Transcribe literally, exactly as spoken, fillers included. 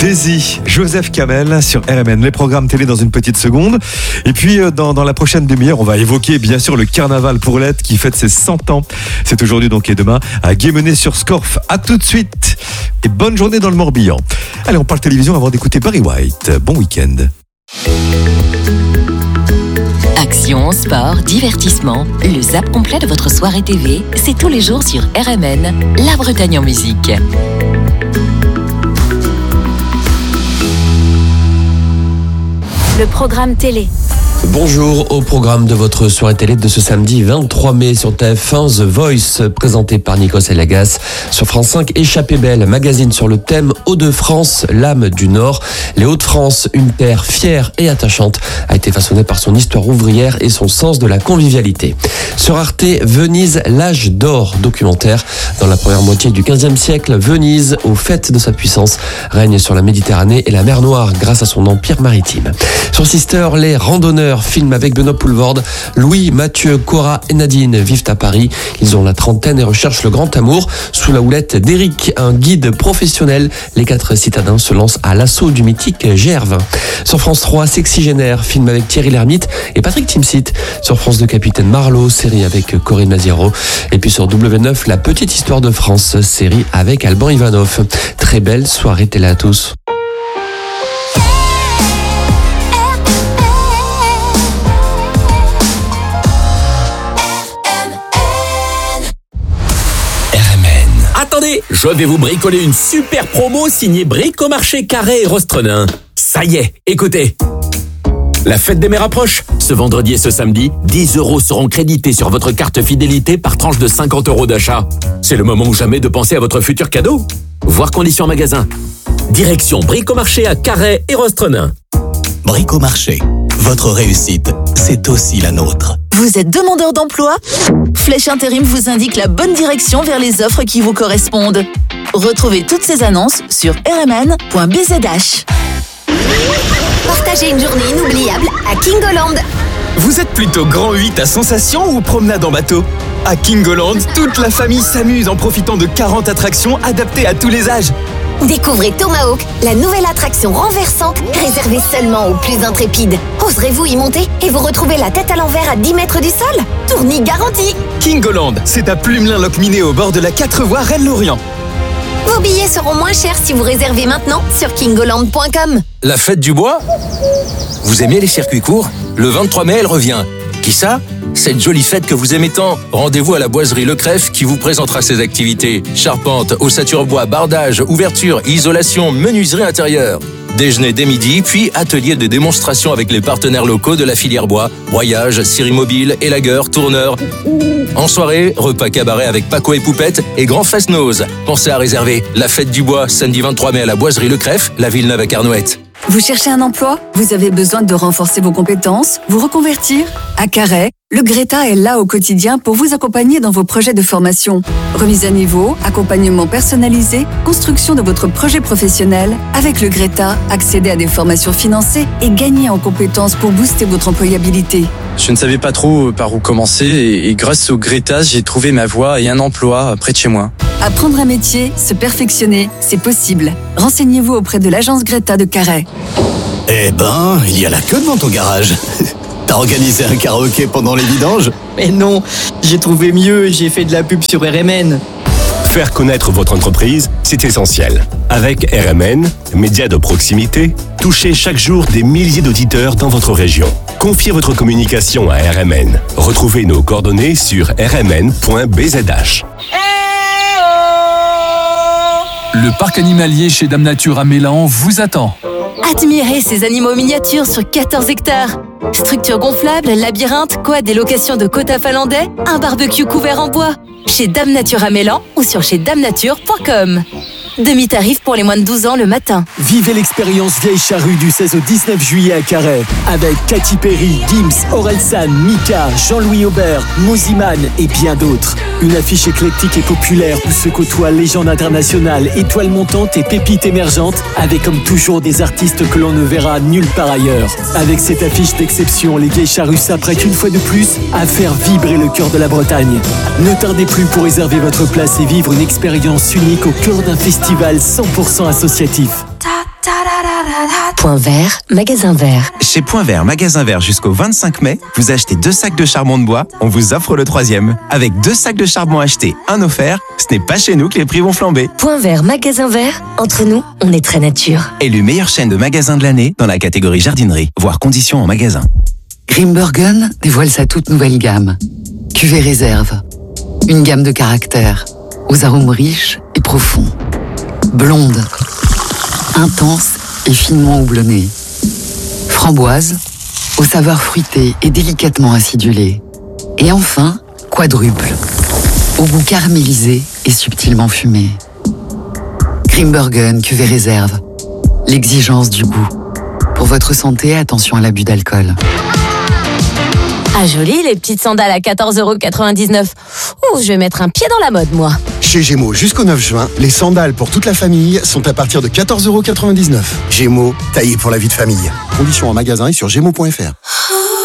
Daisy, Joseph Kamel sur R M N. Les programmes télé dans une petite seconde. Et puis dans, dans la prochaine demi-heure, on va évoquer bien sûr le carnaval pour l'Aide qui fête ses cent ans. C'est aujourd'hui donc et demain à Guémené sur Scorff. À tout de suite et bonne journée dans le Morbihan. Allez, on parle télévision avant d'écouter Barry White. Bon week-end. Action, sport, divertissement, le zap complet de votre soirée T V, c'est tous les jours sur R M N, la Bretagne en musique. Le programme télé. Bonjour, au programme de votre soirée télé de ce samedi vingt-trois mai sur T F un, The Voice, présenté par Nikos Elagas. Sur France cinq, Échappée belle, magazine sur le thème Hauts-de-France, l'âme du Nord. Les Hauts-de-France, une terre fière et attachante, a été façonnée par son histoire ouvrière et son sens de la convivialité. Sur Arte, Venise, l'âge d'or, documentaire. Dans la première moitié du quinzième siècle, Venise, au faîte de sa puissance, règne sur la Méditerranée et la mer Noire grâce à son empire maritime. Sur Sister, les randonneurs, film avec Benoît Poulvorde. Louis, Mathieu, Cora et Nadine vivent à Paris. Ils ont la trentaine et recherchent le grand amour. Sous la houlette d'Éric, un guide professionnel, les quatre citadins se lancent à l'assaut du mythique G R vingt. Sur France trois, Sexygénaire, film avec Thierry Lhermitte et Patrick Timsit. Sur France deux, Capitaine Marlowe, série avec Corinne Maziero. Et puis sur W neuf, La petite histoire de France, série avec Alban Ivanov. Très belle soirée télé à tous. Attendez, je vais vous bricoler une super promo signée Bricomarché Carré et Rostrenin. Ça y est, écoutez. La fête des mères approche. Ce vendredi et ce samedi, dix euros seront crédités sur votre carte fidélité par tranche de cinquante euros d'achat. C'est le moment ou jamais de penser à votre futur cadeau. Voir conditions magasin. Direction Bricomarché à Carré et Rostrenin. Bricomarché, votre réussite, c'est aussi la nôtre. Vous êtes demandeur d'emploi ? Flèche Intérim vous indique la bonne direction vers les offres qui vous correspondent. Retrouvez toutes ces annonces sur r m n point b z h. Partagez une journée inoubliable à Kingoland. Vous êtes plutôt grand huit à sensation ou promenade en bateau ? À Kingoland, toute la famille s'amuse en profitant de quarante attractions adaptées à tous les âges. Découvrez Tomahawk, la nouvelle attraction renversante réservée seulement aux plus intrépides. Oserez-vous y monter et vous retrouvez la tête à l'envers à dix mètres du sol ? Tournis garanti. Kingoland, c'est à Plumelin-Locminé au bord de la quatre voies Rennes-Lorient. Vos billets seront moins chers si vous réservez maintenant sur kingoland point com. La fête du bois ? Vous aimez les circuits courts ? Le vingt-trois mai, elle revient. Qui ça ? Cette jolie fête que vous aimez tant. Rendez-vous à la boiserie Le Crève qui vous présentera ses activités. Charpente, ossature bois, bardage, ouverture, isolation, menuiserie intérieure. Déjeuner dès midi, puis atelier de démonstration avec les partenaires locaux de la filière bois, broyage, scierie mobile, élagueur, tourneur. En soirée, repas cabaret avec Paco et Poupette et Grand Fast-Nose. Pensez à réserver la fête du bois, samedi vingt-trois mai à la boiserie Le Crève, la Villeneuve à Carnoët. Vous cherchez un emploi ? Vous avez besoin de renforcer vos compétences ? Vous reconvertir ? À Carhaix, le Greta est là au quotidien pour vous accompagner dans vos projets de formation. Remise à niveau, accompagnement personnalisé, construction de votre projet professionnel. Avec le Greta, accédez à des formations financées et gagnez en compétences pour booster votre employabilité. Je ne savais pas trop par où commencer et grâce au Greta, j'ai trouvé ma voie et un emploi près de chez moi. Apprendre un métier, se perfectionner, c'est possible. Renseignez-vous auprès de l'agence Greta de Carhaix. Eh ben, il y a la queue devant ton garage. T'as organisé un karaoké pendant les vidanges ? Mais non, j'ai trouvé mieux et j'ai fait de la pub sur R M N. Faire connaître votre entreprise, c'est essentiel. Avec R M N, média de proximité, touchez chaque jour des milliers d'auditeurs dans votre région. Confiez votre communication à R M N. Retrouvez nos coordonnées sur r m n point b z h. Le parc animalier chez Dame Nature à Mélan vous attend. Admirez ces animaux miniatures sur quatorze hectares. Structure gonflable, labyrinthe, quad et location de quotas finlandais, un barbecue couvert en bois. Chez Dame Nature à Mélan ou sur chez dame nature point com. Demi-tarif pour les moins de douze ans le matin. Vivez l'expérience Vieille Charrue du seize au dix-neuf juillet à Carhaix. Avec Katy Perry, Gims, Orelsan, Mika, Jean-Louis Aubert, Moziman et bien d'autres. Une affiche éclectique et populaire où se côtoient légendes internationales, étoiles montantes et pépites émergentes, avec comme toujours des artistes que l'on ne verra nulle part ailleurs. Avec cette affiche d'exception, les Vieilles Charrues s'apprêtent une fois de plus à faire vibrer le cœur de la Bretagne. Ne tardez plus pour réserver votre place et vivre une expérience unique au cœur d'un festival cent pour cent associatif. Ta, ta. Point Vert, magasin vert. Chez Point Vert, magasin vert jusqu'au vingt-cinq mai, vous achetez deux sacs de charbon de bois, on vous offre le troisième. Avec deux sacs de charbon achetés, un offert, ce n'est pas chez nous que les prix vont flamber. Point Vert, magasin vert. Entre nous, on est très nature. Élu meilleure chaîne de magasins de l'année dans la catégorie jardinerie. Voir conditions en magasin. Grimbergen dévoile sa toute nouvelle gamme. Cuvée réserve. Une gamme de caractères, aux arômes riches et profonds. Blonde, intense et finement houblonnée. Framboise, aux saveurs fruitées et délicatement acidulées. Et enfin, quadruple, au goût caramélisé et subtilement fumé. Grimbergen cuvée réserve. L'exigence du goût. Pour votre santé, attention à l'abus d'alcool. Ah joli, les petites sandales à quatorze euros quatre-vingt-dix-neuf. Ouh, je vais mettre un pied dans la mode, moi. Chez Gémeaux, jusqu'au neuf juin, les sandales pour toute la famille sont à partir de quatorze euros quatre-vingt-dix-neuf. Gémeaux, taillé pour la vie de famille. Conditions en magasin et sur gémeaux point fr.